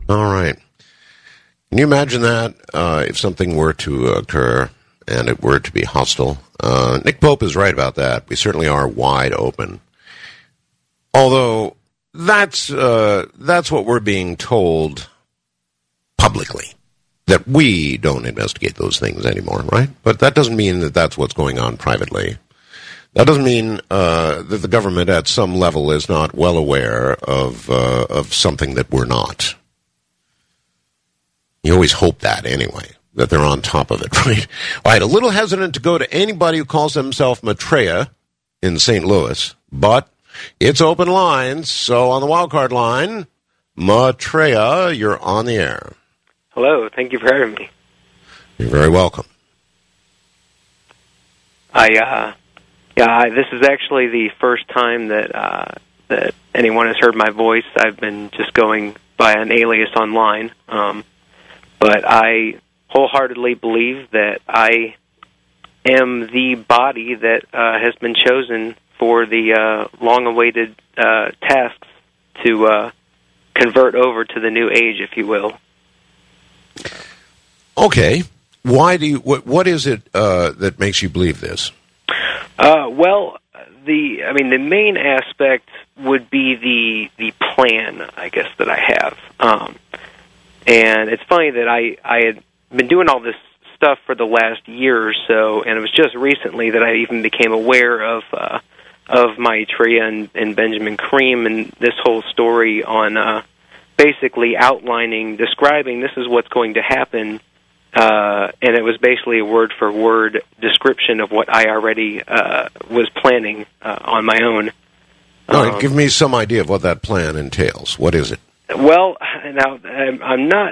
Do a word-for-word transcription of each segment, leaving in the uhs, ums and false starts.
All right. Can you imagine that uh, if something were to occur and it were to be hostile? Uh, Nick Pope is right about that. We certainly are wide open. Although that's uh, that's what we're being told publicly, that we don't investigate those things anymore, right? But that doesn't mean that that's what's going on privately. That doesn't mean uh, that the government at some level is not well aware of uh, of something that we're not. You always hope that anyway, that they're on top of it, right? All right, a little hesitant to go to anybody who calls himself Maitreya in Saint Louis, but it's open lines, so on the wildcard line, Maitreya, you're on the air. Hello, thank you for having me. You're very welcome. I, uh, yeah, I, this is actually the first time that uh, that anyone has heard my voice. I've been just going by an alias online. Um, But I wholeheartedly believe that I am the body that uh, has been chosen for the uh, long-awaited uh, tasks to uh, convert over to the new age, if you will. Okay. Why do you? What, what is it uh, that makes you believe this? Uh, well, the I mean, the main aspect would be the the plan, I guess, that I have. Um, And it's funny that I, I had been doing all this stuff for the last year or so, and it was just recently that I even became aware of uh, of Maitreya and, and Benjamin Creme and this whole story on uh, basically outlining, describing this is what's going to happen, uh, and it was basically a word-for-word description of what I already uh, was planning uh, on my own. All right, um, give me some idea of what that plan entails. What is it? Well, now I'm not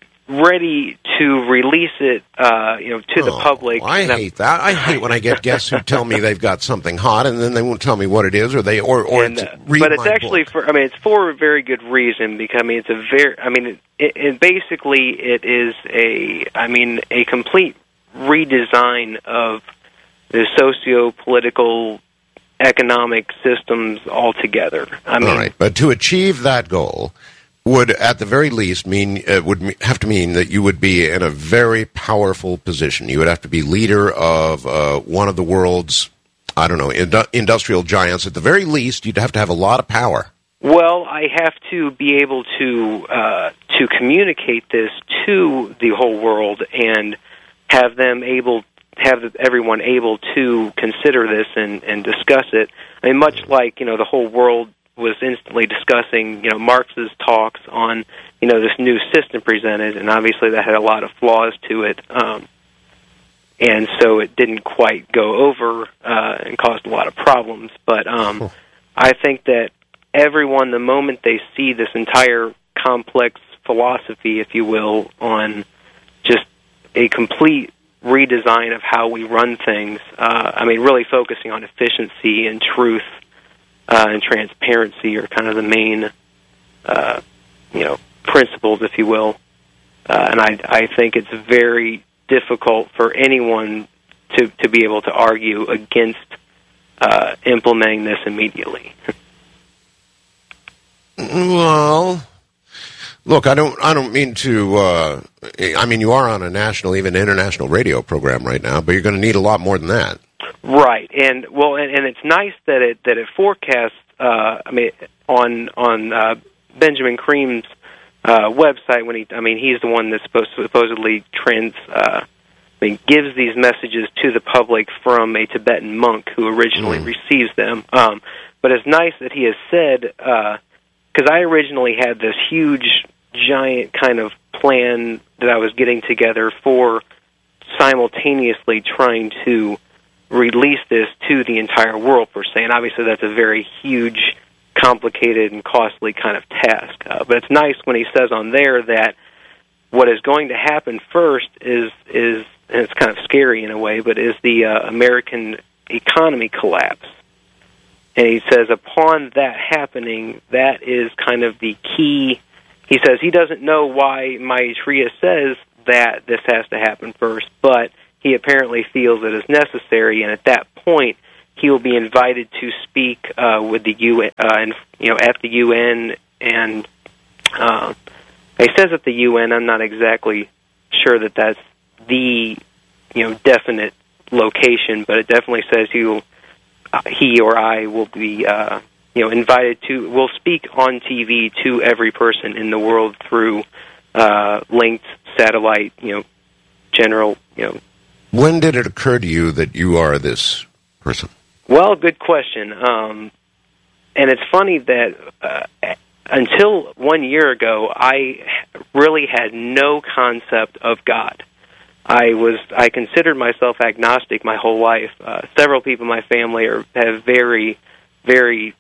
ready to release it, uh, you know, to oh, the public. I now, hate that. I hate when I get guests who tell me they've got something hot and then they won't tell me what it is, or they or or and, it's, uh, read but it's my actually book. for. I mean, it's for a very good reason because I mean, it's a very. I mean, it, it basically it is a. I mean, a complete redesign of the socio-political, economic systems altogether. I mean, all right, but to achieve that goal would, at the very least, mean uh, would have to mean that you would be in a very powerful position. You would have to be leader of uh, one of the world's, I don't know, indu- industrial giants. At the very least, you'd have to have a lot of power. Well, I have to be able to uh, to communicate this to the whole world and have them able, have everyone able to consider this and, and discuss it. I mean, much like, you know, the whole world was instantly discussing, you know, Marx's talks on, you know, this new system presented, and obviously that had a lot of flaws to it, um, and so it didn't quite go over uh, and caused a lot of problems. But um, I think that everyone, the moment they see this entire complex philosophy, if you will, on just a complete redesign of how we run things, uh, I mean, really focusing on efficiency and truth, Uh, and transparency are kind of the main, uh, you know, principles, if you will. Uh, and I, I think it's very difficult for anyone to, to be able to argue against uh, implementing this immediately. Well, look, I don't, I don't mean to. Uh, I mean, you are on a national, even international radio program right now, but you're going to need a lot more than that. Right, and well, and, and it's nice that it that it forecasts. Uh, I mean, on on uh, Benjamin Creme's uh, website, when he, I mean, he's the one that's supposed to supposedly trans. Uh, I mean, gives these messages to the public from a Tibetan monk who originally mm. receives them. Um, but it's nice that he has said, because uh, I originally had this huge, giant kind of plan that I was getting together for simultaneously trying to release this to the entire world, per se, and obviously that's a very huge, complicated, and costly kind of task. Uh, but it's nice when he says on there that what is going to happen first is, is and it's kind of scary in a way, but is the uh, American economy collapse. And he says upon that happening, that is kind of the key. He says he doesn't know why Maitreya says that this has to happen first, but he apparently feels it is necessary, and at that point, he will be invited to speak uh, with the U N, uh, and, you know, at the U N and uh, He says at the U N. I'm not exactly sure that that's the, you know, definite location, but it definitely says he will, uh, he or I will be, uh, you know, invited to. Will speak on T V to every person in the world through uh, linked satellite, you know, general, you know. When did it occur to you that you are this person? Well, good question. Um, and it's funny that uh, until one year ago, I really had no concept of God. I was I considered myself agnostic my whole life. Uh, several people in my family are, have very, very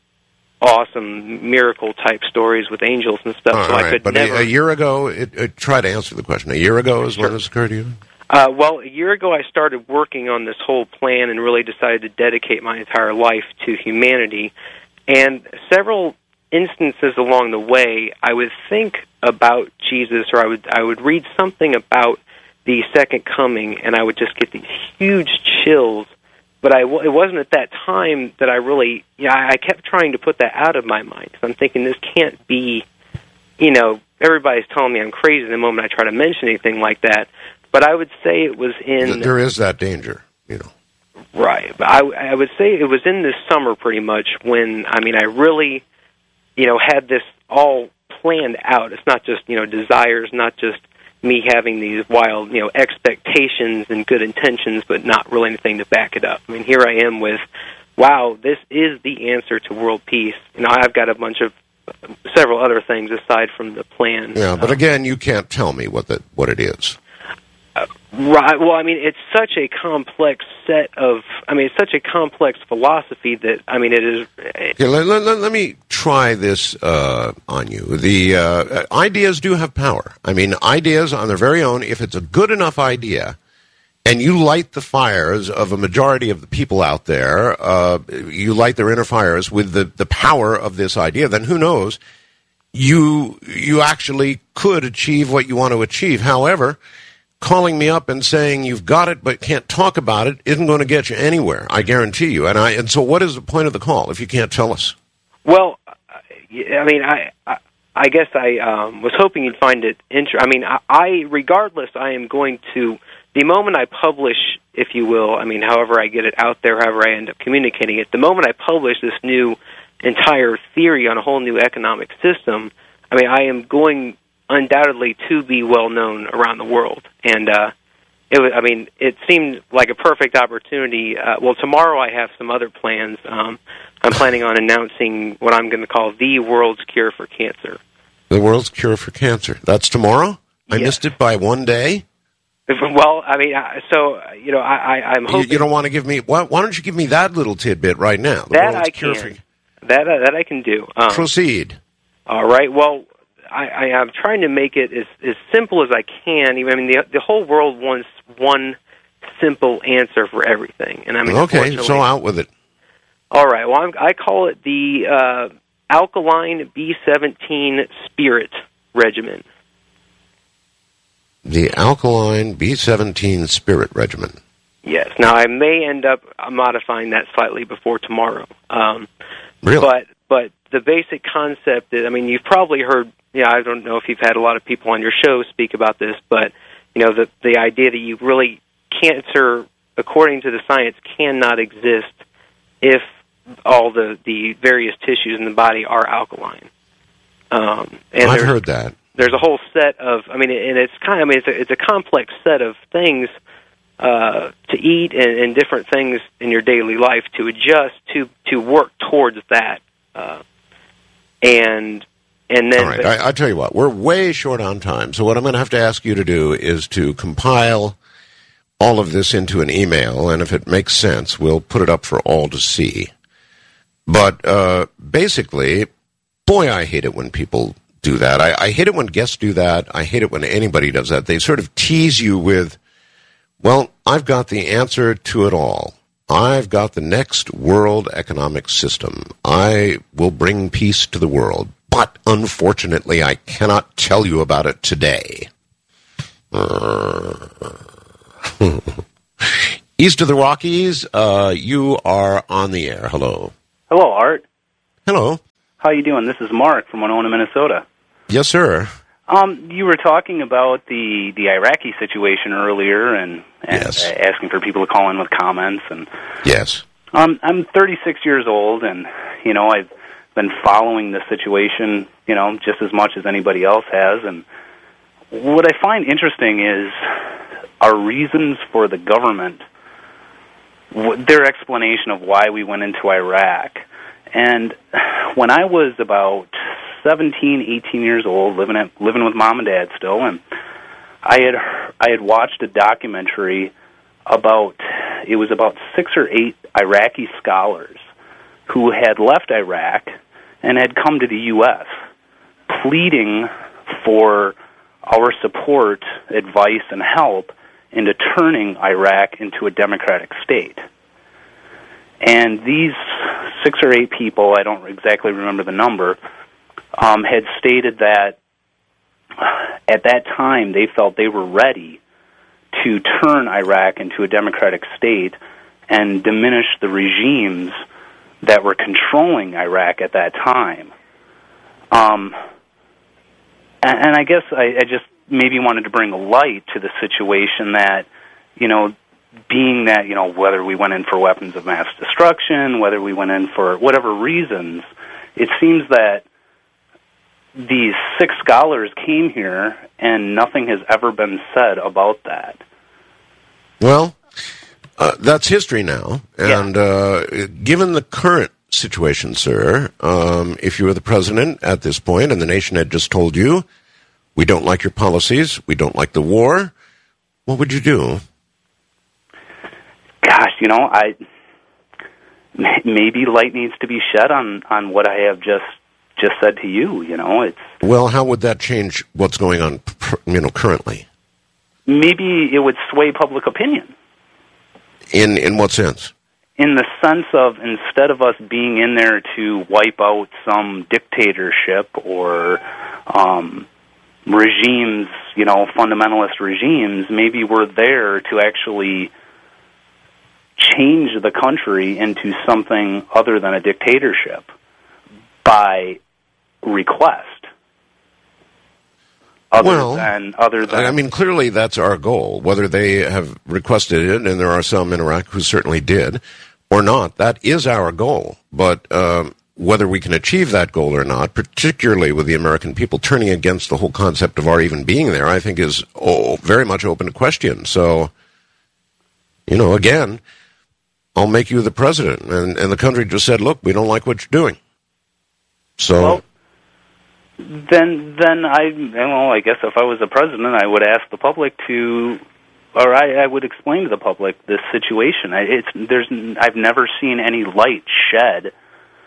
awesome miracle type stories with angels and stuff. All so right, I could but never. A, a year ago, it, it, try to answer the question. A year ago is Sure. when this occurred to you? Uh, well, a year ago, I started working on this whole plan and really decided to dedicate my entire life to humanity. And several instances along the way, I would think about Jesus, or I would I would read something about the second coming, and I would just get these huge chills. But I, it wasn't at that time that I really, you know, I kept trying to put that out of my mind. Because I'm thinking, this can't be, you know, everybody's telling me I'm crazy the moment I try to mention anything like that. But I would say it was in... There is that danger, you know. Right. But I, I would say it was in this summer pretty much when, I mean, I really, you know, had this all planned out. It's not just, you know, desires, not just me having these wild, you know, expectations and good intentions, but not really anything to back it up. I mean, here I am with, wow, this is the answer to world peace. You know, I've got a bunch of, several other things aside from the plan. Yeah, but again, you can't tell me what the, what it is. Uh, right. Well, I mean, it's such a complex set of, I mean, it's such a complex philosophy that, I mean, it is... Okay, let, let, let me try this uh, on you. The uh, ideas do have power. I mean, ideas on their very own, if it's a good enough idea, and you light the fires of a majority of the people out there, uh, you light their inner fires with the, the power of this idea, then who knows, you you actually could achieve what you want to achieve. However, calling me up and saying you've got it but can't talk about it isn't going to get you anywhere, I guarantee you. And I and so what is the point of the call if you can't tell us? Well, I mean, I I, I guess I um, was hoping you'd find it interesting. I mean, I, I, regardless, I am going to, the moment I publish, if you will, I mean, however I get it out there, however I end up communicating it, the moment I publish this new entire theory on a whole new economic system, I mean, I am going undoubtedly to be well known around the world, and uh, it was, I mean, it seemed like a perfect opportunity. Uh, well, tomorrow I have some other plans. Um, I'm planning on announcing what I'm going to call the world's cure for cancer. The world's cure for cancer. That's tomorrow? I yes. missed it by one day? Well, I mean, so, you know, I, I, I'm hoping... You, you don't want to give me... Why, why don't you give me that little tidbit right now? The that world's I cure can. For... That, uh, that I can do. Um, Proceed. All right, well... I, I, I'm trying to make it as, as simple as I can. I mean, the, the whole world wants one simple answer for everything. And I mean, okay, so out with it. All right. Well, I'm, I call it the uh, Alkaline B seventeen Spirit Regimen. The Alkaline B seventeen Spirit Regimen. Yes. Now, I may end up modifying that slightly before tomorrow. Um, really? But but the basic concept is, I mean, you've probably heard. Yeah, I don't know if you've had a lot of people on your show speak about this, but, you know, the the idea that you really, cancer, according to the science, cannot exist if all the, the various tissues in the body are alkaline. Um, and I've heard that. There's a whole set of, I mean, and it's kind of, I mean, it's a, it's a complex set of things uh, to eat and, and different things in your daily life to adjust to, to work towards that. Uh, and... And then, all right, I, I'll tell you what, we're way short on time, so what I'm going to have to ask you to do is to compile all of this into an email, and if it makes sense, we'll put it up for all to see. But uh, basically, boy, I hate it when people do that. I, I hate it when guests do that. I hate it when anybody does that. They sort of tease you with, well, I've got the answer to it all. I've got the next world economic system. I will bring peace to the world. But, unfortunately, I cannot tell you about it today. Uh, East of the Rockies, uh, you are on the air. Hello. Hello, Art. Hello. How you doing? This is Mark from Winona, Minnesota. Yes, sir. Um, you were talking about the, the Iraqi situation earlier, and, and yes. asking for people to call in with comments. And yes, um, I'm thirty-six years old, and you know I've been following the situation, you know, just as much as anybody else has. And what I find interesting is our reasons for the government, their explanation of why we went into Iraq. And when I was about seventeen, eighteen years old, living at, living with mom and dad still, and I had I had watched a documentary about, it was about six or eight Iraqi scholars who had left Iraq and had come to the U S pleading for our support, advice, and help into turning Iraq into a democratic state. And these six or eight people, I don't exactly remember the number, um, had stated that at that time they felt they were ready to turn Iraq into a democratic state and diminish the regimes that were controlling Iraq at that time. Um, and, and I guess I, I just maybe wanted to bring a light to the situation that, you know, being that, you know, whether we went in for weapons of mass destruction, whether we went in for whatever reasons, it seems that these six scholars came here and nothing has ever been said about that. Well, uh, that's history now. And yeah. uh, given the current situation, sir, um, if you were the president at this point and the nation had just told you, we don't like your policies, we don't like the war, what would you do? Gosh, you know, I maybe light needs to be shed on, on what I have just just said to you. You know, it's well. How would that change what's going on, you know, currently? Maybe it would sway public opinion. In in what sense? In the sense of, instead of us being in there to wipe out some dictatorship or um, regimes, you know, fundamentalist regimes, maybe we're there to actually change the country into something other than a dictatorship by request. Other well, than, other than, I mean, clearly that's our goal. Whether they have requested it, and there are some in Iraq who certainly did, or not, that is our goal. But um, whether we can achieve that goal or not, particularly with the American people turning against the whole concept of our even being there, I think is oh, very much open to question. So, you know, again, I'll make you the president. And, and the country just said, look, we don't like what you're doing. So... Well, Then, then I, well, I guess if I was the president, I would ask the public to, or I, I would explain to the public this situation. I, it's there's, I've never seen any light shed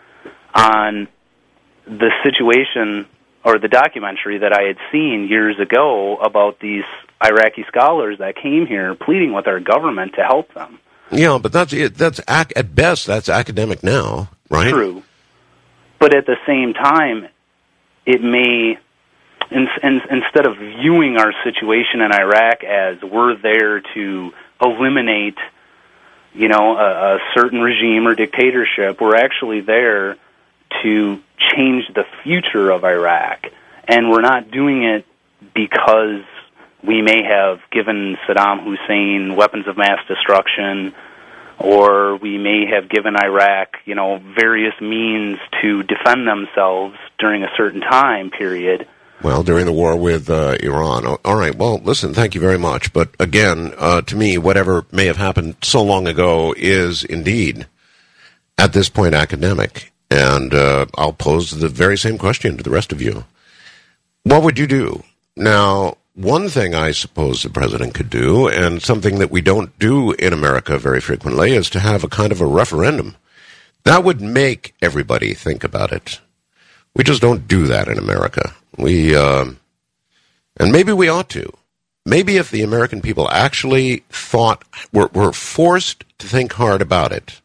on the situation or the documentary that I had seen years ago about these Iraqi scholars that came here pleading with our government to help them. Yeah, but that's it. That's ac- at best that's academic now, right? True, but at the same time, it may, in, in, instead of viewing our situation in Iraq as we're there to eliminate, you know, a, a certain regime or dictatorship, we're actually there to change the future of Iraq. And we're not doing it because we may have given Saddam Hussein weapons of mass destruction, or we may have given Iraq, you know, various means to defend themselves during a certain time period. Well, during the war with uh, Iran. All right, well, listen, thank you very much. But again, uh, to me, whatever may have happened so long ago is indeed, at this point, academic. And uh, I'll pose the very same question to the rest of you. What would you do? Now, one thing I suppose the president could do, and something that we don't do in America very frequently, is to have a kind of a referendum. That would make everybody think about it. We just don't do that in America. We, um, and maybe we ought to. Maybe if the American people actually thought, were, were forced to think hard about it,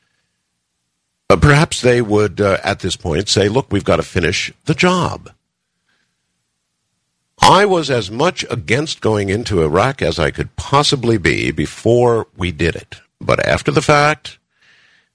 uh, perhaps they would, uh, at this point, say, look, we've got to finish the job. I was as much against going into Iraq as I could possibly be before we did it. But after the fact,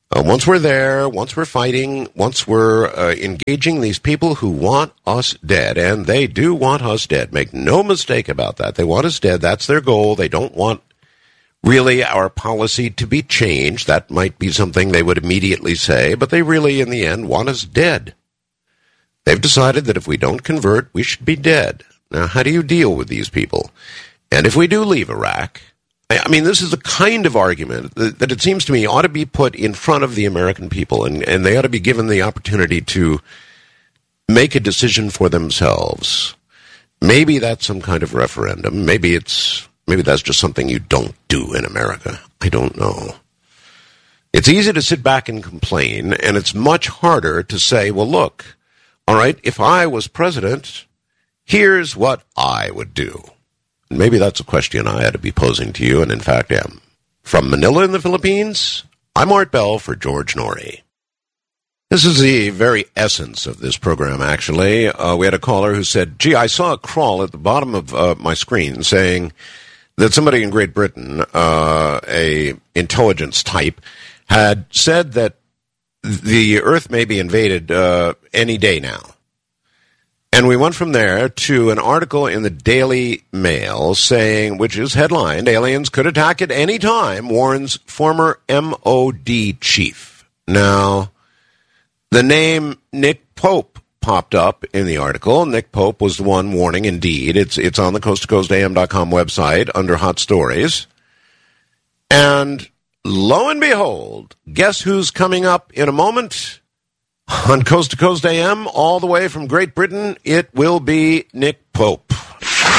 Uh, once we're there, once we're fighting, once we're uh, engaging these people who want us dead, and they do want us dead. Make no mistake about that. They want us dead. That's their goal. They don't want really our policy to be changed. That might be something they would immediately say, but they really, in the end, want us dead. They've decided that if we don't convert, we should be dead. Now, how do you deal with these people? And if we do leave Iraq, I mean, this is the kind of argument that, that it seems to me ought to be put in front of the American people, and, and they ought to be given the opportunity to make a decision for themselves. Maybe that's some kind of referendum. Maybe it's maybe that's just something you don't do in America. I don't know. It's easy to sit back and complain, and it's much harder to say, well, look, all right, if I was president, here's what I would do. Maybe that's a question I ought to be posing to you, and in fact am. From Manila in the Philippines, I'm Art Bell for George Noory. This is the very essence of this program, actually. Uh, we had a caller who said, gee, I saw a crawl at the bottom of uh, my screen saying that somebody in Great Britain, uh, a intelligence type, had said that the Earth may be invaded uh, any day now. And we went from there to an article in the Daily Mail saying, which is headlined, aliens could attack at any time, warns former M O D chief. Now, the name Nick Pope popped up in the article. Nick Pope was the one warning, indeed. It's it's on the coast to coast A M dot com website under Hot Stories. And lo and behold, guess who's coming up in a moment? On Coast to Coast A M, all the way from Great Britain, it will be Nick Pope.